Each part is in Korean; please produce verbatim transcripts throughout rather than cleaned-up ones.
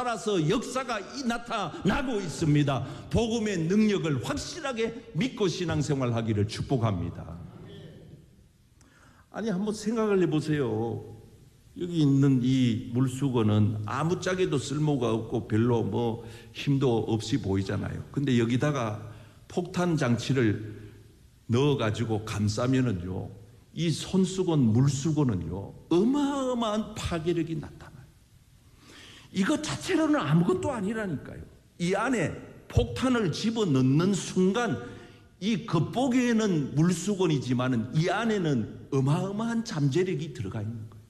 살아서 역사가 나타나고 있습니다. 복음의 능력을 확실하게 믿고 신앙생활하기를 축복합니다. 아니, 한번 생각을 해보세요. 여기 있는 이 물수건은 아무짝에도 쓸모가 없고 별로 뭐 힘도 없이 보이잖아요. 근데 여기다가 폭탄 장치를 넣어가지고 감싸면은요, 이 손수건, 물수건은요, 어마어마한 파괴력이 나타나요. 이것 자체로는 아무것도 아니라니까요. 이 안에 폭탄을 집어넣는 순간 이 겉보기에는 물수건이지만은 이 안에는 어마어마한 잠재력이 들어가 있는 거예요.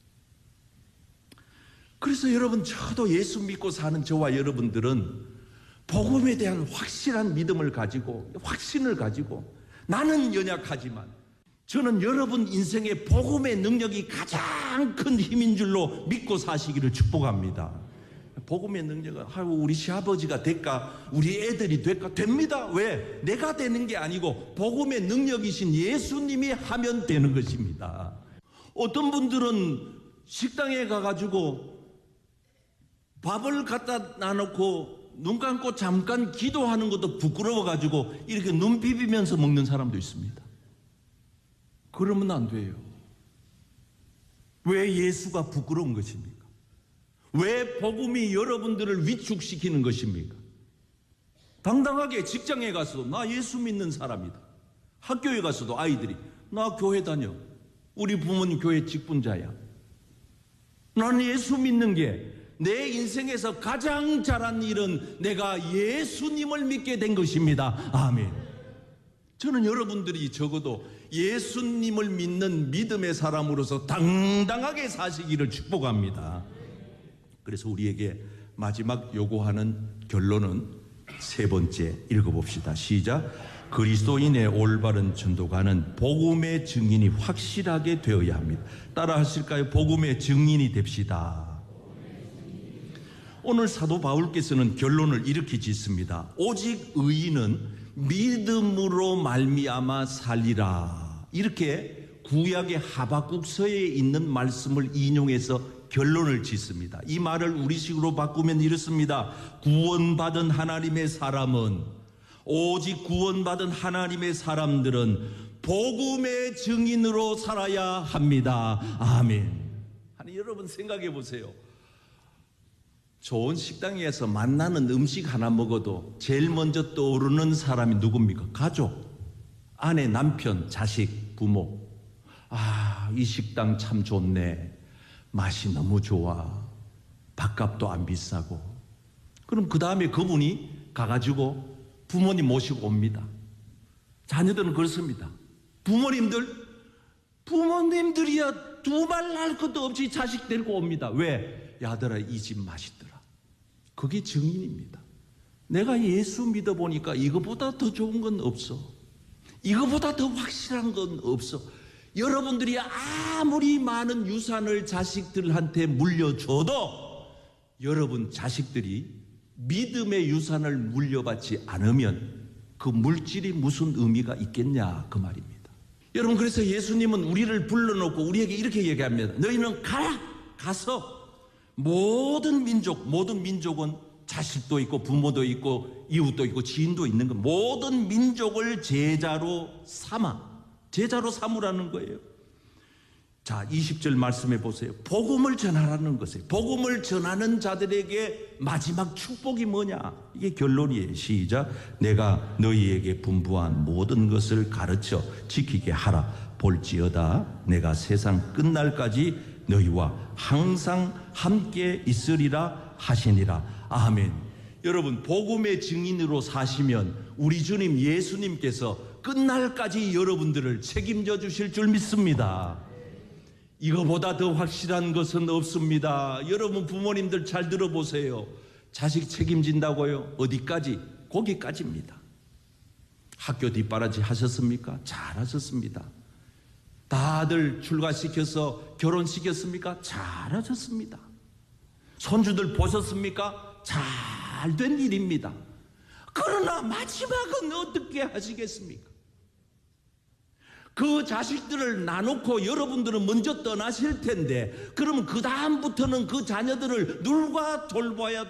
그래서 여러분, 저도 예수 믿고 사는 저와 여러분들은 복음에 대한 확실한 믿음을 가지고, 확신을 가지고, 나는 연약하지만 저는 여러분 인생의 복음의 능력이 가장 큰 힘인 줄로 믿고 사시기를 축복합니다. 복음의 능력은 아이고, 우리 시아버지가 될까, 우리 애들이 될까? 됩니다. 왜? 내가 되는 게 아니고 복음의 능력이신 예수님이 하면 되는 것입니다. 어떤 분들은 식당에 가가지고 밥을 갖다 놔놓고 눈 감고 잠깐 기도하는 것도 부끄러워가지고 이렇게 눈 비비면서 먹는 사람도 있습니다. 그러면 안 돼요. 왜 예수가 부끄러운 것입니까? 왜 복음이 여러분들을 위축시키는 것입니까? 당당하게 직장에 가서 나 예수 믿는 사람이다. 학교에 가서도 아이들이 나 교회 다녀. 우리 부모님 교회 직분자야. 나는 예수 믿는 게 내 인생에서 가장 잘한 일은 내가 예수님을 믿게 된 것입니다. 아멘. 저는 여러분들이 적어도 예수님을 믿는 믿음의 사람으로서 당당하게 사시기를 축복합니다. 그래서 우리에게 마지막 요구하는 결론은 세 번째 읽어봅시다. 시작. 그리스도인의 올바른 전도가는 복음의 증인이 확실하게 되어야 합니다. 따라 하실까요? 복음의 증인이 됩시다. 오늘 사도 바울께서는 결론을 이렇게 짓습니다. 오직 의인은 믿음으로 말미암아 살리라. 이렇게 구약의 하박국서에 있는 말씀을 인용해서 결론을 짓습니다. 이 말을 우리식으로 바꾸면 이렇습니다. 구원받은 하나님의 사람은, 오직 구원받은 하나님의 사람들은 복음의 증인으로 살아야 합니다. 아멘. 아니, 여러분 생각해 보세요. 좋은 식당에서 만나는 음식 하나 먹어도 제일 먼저 떠오르는 사람이 누굽니까? 가족, 아내, 남편, 자식, 부모. 아, 이 식당 참 좋네. 맛이 너무 좋아. 밥값도 안 비싸고. 그럼 그 다음에 그분이 가가지고 부모님 모시고 옵니다. 자녀들은 그렇습니다. 부모님들, 부모님들이야 두말 할 것도 없이 자식 데리고 옵니다. 왜? 야들아, 이 집 맛있더라. 그게 증인입니다. 내가 예수 믿어보니까 이거보다 더 좋은 건 없어. 이거보다 더 확실한 건 없어. 여러분들이 아무리 많은 유산을 자식들한테 물려줘도 여러분 자식들이 믿음의 유산을 물려받지 않으면 그 물질이 무슨 의미가 있겠냐, 그 말입니다. 여러분, 그래서 예수님은 우리를 불러놓고 우리에게 이렇게 얘기합니다. 너희는 가라! 가서 모든 민족, 모든 민족은 자식도 있고 부모도 있고 이웃도 있고 지인도 있는 것, 모든 민족을 제자로 삼아, 제자로 삼으라는 거예요. 자, 이십 절 말씀해 보세요. 복음을 전하라는 것이에요. 복음을 전하는 자들에게 마지막 축복이 뭐냐? 이게 결론이에요. 시작. 내가 너희에게 분부한 모든 것을 가르쳐 지키게 하라. 볼지어다 내가 세상 끝날까지 너희와 항상 함께 있으리라 하시니라. 아멘. 여러분, 복음의 증인으로 사시면 우리 주님 예수님께서 끝날까지 여러분들을 책임져 주실 줄 믿습니다. 이거보다 더 확실한 것은 없습니다. 여러분 부모님들 잘 들어보세요. 자식 책임진다고요? 어디까지? 거기까지입니다. 학교 뒷바라지 하셨습니까? 잘하셨습니다. 다들 출가시켜서 결혼시켰습니까? 잘하셨습니다. 손주들 보셨습니까? 잘된 일입니다. 그러나 마지막은 어떻게 하시겠습니까? 그 자식들을 나놓고 여러분들은 먼저 떠나실 텐데, 그러면 그 다음부터는 그 자녀들을 누가 돌봐야